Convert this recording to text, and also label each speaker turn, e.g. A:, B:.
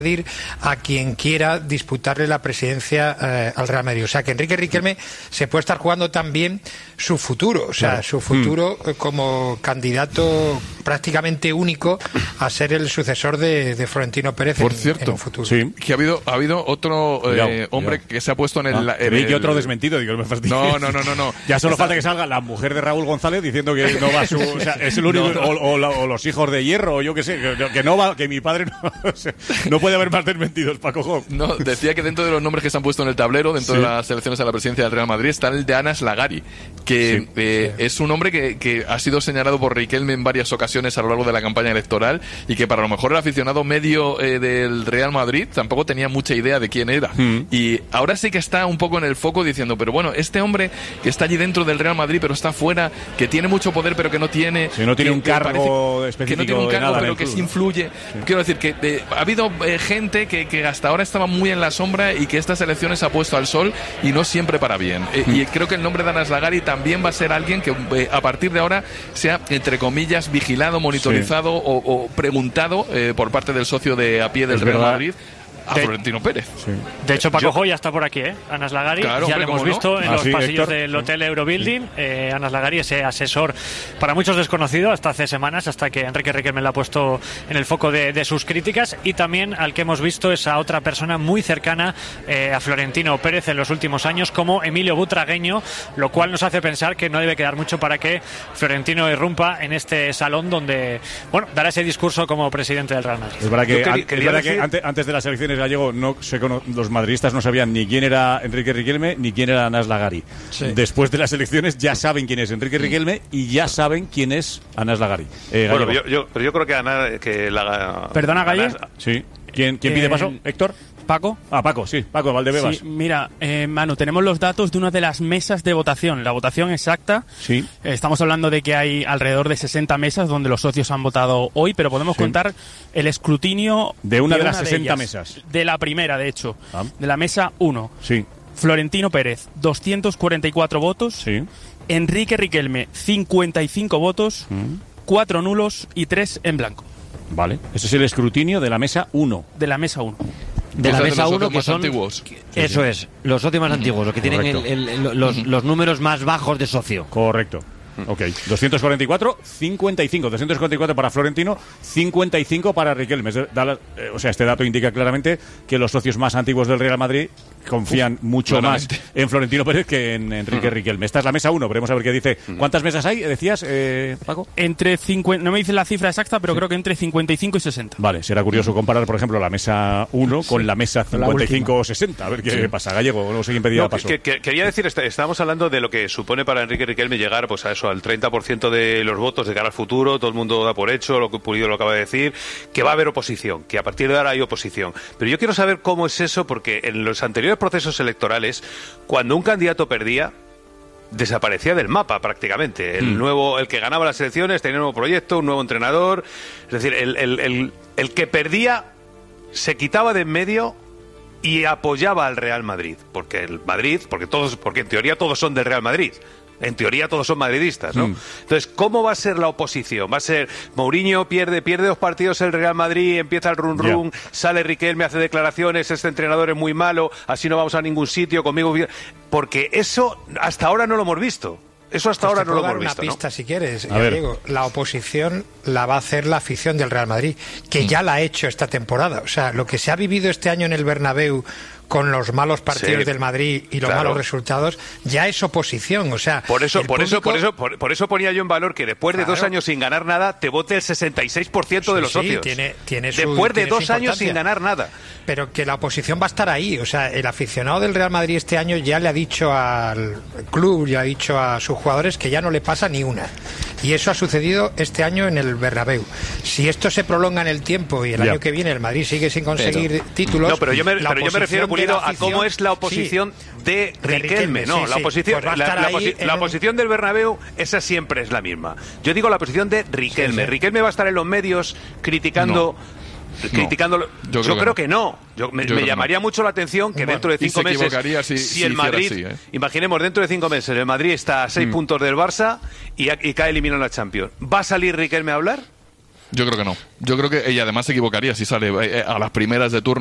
A: a quien quiera disputarle la presidencia al Real Madrid. O sea, que Enrique Riquelme se puede estar jugando también su futuro, o sea, su futuro como candidato prácticamente único a ser el sucesor de Florentino Pérez.
B: Por cierto,
A: en un futuro.
B: Sí, que ha habido otro hombre que se ha puesto en el...
C: Creí que otro desmentido, digo, me fastidies.
B: No.
C: Ya solo falta que salga la mujer de Raúl González diciendo que no va o sea, es el único, o los hijos de Hierro, o yo qué sé, que no va, que mi padre no puede haber más desmentidos, Paco Job.
B: No, decía que dentro de los nombres que se han puesto en el tablero, dentro de las elecciones a la presidencia del Real Madrid, está el de Anas Lagari, que es un hombre que ha sido señalado por Riquelme en varias ocasiones a lo largo de la campaña electoral, y que para lo mejor el aficionado medio del Real Madrid tampoco tenía mucha idea de quién era. Y ahora sí que está un poco en el foco diciendo, pero bueno, este hombre que está allí dentro del Real Madrid pero está fuera, que tiene mucho poder pero que no tiene...
C: Si no tiene un cargo específico,
B: que no tiene un cargo pero que
C: club,
B: sí influye. Quiero decir que ha habido gente que hasta ahora estaba muy en la sombra y que estas elecciones ha puesto al sol, y no siempre para bien. Y creo que el nombre de Anas Lagari también va a ser alguien que a partir de ahora sea, entre comillas, vigilado, monitorizado o preguntado por parte del socio de a pie del Real Madrid, a Florentino Pérez.
D: Sí. De hecho, Paco Joy ya está por aquí, Anas Lagari,
B: claro,
D: ya lo hemos visto en los pasillos
C: Héctor,
D: del Hotel Eurobuilding. Anas Lagari, ese asesor para muchos desconocido hasta hace semanas, hasta que Enrique Riquelme lo ha puesto en el foco de sus críticas, y también al que hemos visto es a otra persona muy cercana a Florentino Pérez en los últimos años, como Emilio Butragueño, lo cual nos hace pensar que no debe quedar mucho para que Florentino irrumpa en este salón donde, bueno, dará ese discurso como presidente del Real Madrid.
C: Es verdad que antes de las elecciones, Gallego, los madridistas no sabían ni quién era Enrique Riquelme ni quién era Anas Lagari. Sí. Después de las elecciones ya saben quién es Enrique Riquelme y ya saben quién es Anas Lagari.
E: Bueno, pero yo creo que
D: ¿Perdona, Galle?
C: Sí. ¿Quién pide paso? ¿Héctor?
F: ¿Paco?
C: Paco, sí. Paco Valdebebas.
F: Sí, mira, Manu, tenemos los datos de una de las mesas de votación. La votación exacta.
C: Sí.
F: Estamos hablando de que hay alrededor de 60 mesas donde los socios han votado hoy, pero podemos contar el escrutinio
C: de una de las 60 mesas.
F: De la primera, de hecho. De la mesa 1.
C: Sí.
F: Florentino Pérez, 244 votos.
C: Sí.
F: Enrique Riquelme, 55 votos. 4 nulos y 3 en blanco.
C: Vale. Ese es el escrutinio de la mesa 1.
F: De la mesa 1.
G: De la mesa 1, que son
B: antiguos.
G: Eso es, los socios más antiguos, los que tienen los números más bajos de socio.
C: Correcto. Ok, 244, 55. 244 para Florentino, 55 para Riquelme. O sea, este dato indica claramente que los socios más antiguos del Real Madrid confían mucho más en Florentino Pérez que en Enrique Riquelme. Esta es la mesa 1, veremos a ver qué dice. ¿Cuántas mesas hay, decías, Paco?
F: Entre 50, no me dice la cifra exacta, pero creo que entre 55 y 60.
C: Vale, será curioso comparar, por ejemplo, la mesa 1 con la mesa 55 o 60. A ver qué pasa. Gallego, no sé quién pedía paso.
E: Quería decir, estábamos hablando de lo que supone para Enrique Riquelme llegar pues a eso, al 30% de los votos de cara al futuro. Todo el mundo da por hecho, lo que Pulido lo acaba de decir, que va a haber oposición, que a partir de ahora hay oposición. Pero yo quiero saber cómo es eso, porque en los anteriores procesos electorales, cuando un candidato perdía, desaparecía del mapa prácticamente. El que ganaba las elecciones tenía un nuevo proyecto, un nuevo entrenador. Es decir, el que perdía se quitaba de en medio y apoyaba al Real Madrid, porque en teoría todos son del Real Madrid. En teoría todos son madridistas, ¿no? Entonces, ¿cómo va a ser la oposición? ¿Va a ser Mourinho pierde 2 partidos el Real Madrid, empieza el run, sale Riquelme, hace declaraciones, este entrenador es muy malo, así no vamos a ningún sitio, conmigo... Porque eso hasta ahora no lo hemos visto. Eso hasta ahora no lo hemos visto,
A: una pista,
E: ¿no?
A: Si quieres, Diego. La oposición la va a hacer la afición del Real Madrid, que ya la ha hecho esta temporada. O sea, lo que se ha vivido este año en el Bernabéu con los malos partidos del Madrid y los malos resultados, ya es oposición. O sea,
E: por eso ponía yo en valor que después de 2 años sin ganar nada, te vote el 66% de los socios. Después de 2 años sin ganar nada.
A: Pero que la oposición va a estar ahí. O sea, el aficionado del Real Madrid este año ya le ha dicho al club, ya ha dicho a sus jugadores que ya no le pasa ni una. Y eso ha sucedido este año en el Bernabéu. Si esto se prolonga en el tiempo y el año que viene el Madrid sigue sin conseguir títulos...
E: No, pero yo me refiero, Pulido, a cómo es la oposición de Riquelme. No, la oposición, pues la oposición del Bernabéu, esa siempre es la misma. Yo digo la oposición de Riquelme. Riquelme va a estar en los medios criticando... criticándolo. Yo creo que no. Me llamaría mucho la atención que dentro de 5 meses, si el Madrid, imaginemos dentro de 5 meses, el Madrid está a 6 puntos del Barça y cae eliminado en la Champions. ¿Va a salir Riquelme a hablar?
B: Yo creo que no. Yo creo que ella además se equivocaría si sale a las primeras de turno